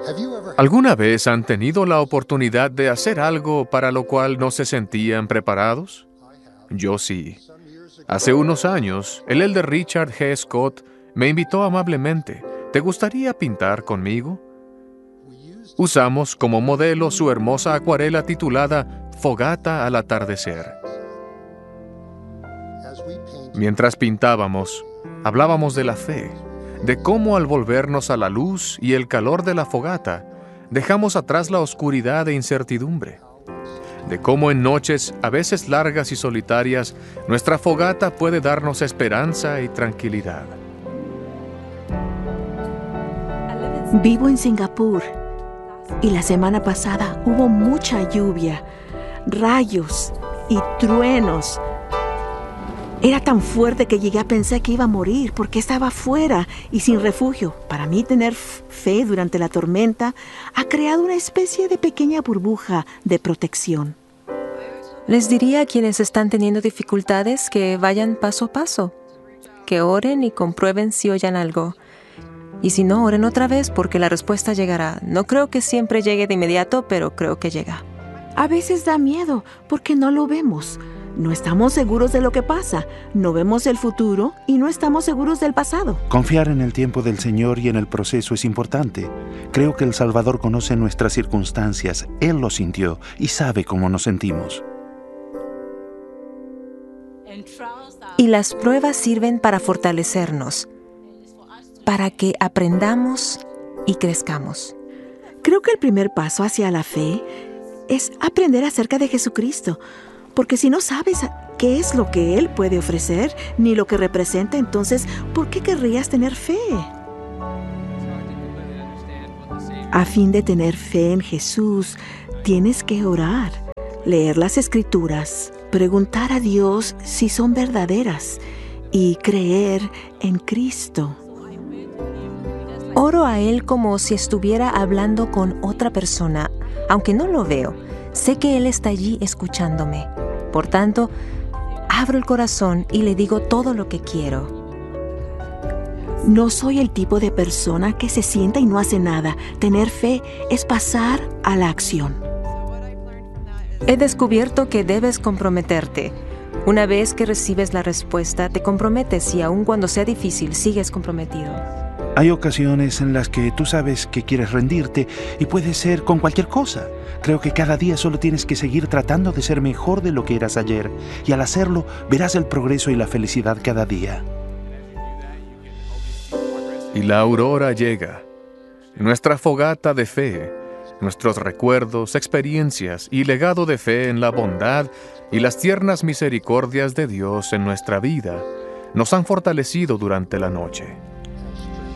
¿Alguna vez han tenido la oportunidad de hacer algo para lo cual no se sentían preparados? Yo sí. Hace unos años, el elder Richard G. Scott me invitó amablemente. ¿Te gustaría pintar conmigo? Usamos como modelo su hermosa acuarela titulada Fogata al atardecer. Mientras pintábamos, hablábamos de la fe, de cómo al volvernos a la luz y el calor de la fogata, dejamos atrás la oscuridad e incertidumbre, de cómo en noches, a veces largas y solitarias, nuestra fogata puede darnos esperanza y tranquilidad. Vivo en Singapur y la semana pasada hubo mucha lluvia, rayos y truenos. Era tan fuerte que llegué a pensar que iba a morir porque estaba afuera y sin refugio. Para mí, tener fe durante la tormenta ha creado una especie de pequeña burbuja de protección. Les diría a quienes están teniendo dificultades que vayan paso a paso, que oren y comprueben si oyen algo. Y si no, oren otra vez porque la respuesta llegará. No creo que siempre llegue de inmediato, pero creo que llega. A veces da miedo porque no lo vemos. No estamos seguros de lo que pasa, no vemos el futuro y no estamos seguros del pasado. Confiar en el tiempo del Señor y en el proceso es importante. Creo que el Salvador conoce nuestras circunstancias, Él lo sintió y sabe cómo nos sentimos. Y las pruebas sirven para fortalecernos, para que aprendamos y crezcamos. Creo que el primer paso hacia la fe es aprender acerca de Jesucristo. Porque si no sabes qué es lo que Él puede ofrecer, ni lo que representa, entonces, ¿por qué querrías tener fe? A fin de tener fe en Jesús, tienes que orar, leer las Escrituras, preguntar a Dios si son verdaderas y creer en Cristo. Oro a Él como si estuviera hablando con otra persona, aunque no lo veo. Sé que Él está allí escuchándome. Por tanto, abro el corazón y le digo todo lo que quiero. No soy el tipo de persona que se sienta y no hace nada. Tener fe es pasar a la acción. He descubierto que debes comprometerte. Una vez que recibes la respuesta, te comprometes y aun cuando sea difícil, sigues comprometido. Hay ocasiones en las que tú sabes que quieres rendirte y puede ser con cualquier cosa. Creo que cada día solo tienes que seguir tratando de ser mejor de lo que eras ayer y al hacerlo verás el progreso y la felicidad cada día. Y la aurora llega. Nuestra fogata de fe, nuestros recuerdos, experiencias y legado de fe en la bondad y las tiernas misericordias de Dios en nuestra vida nos han fortalecido durante la noche.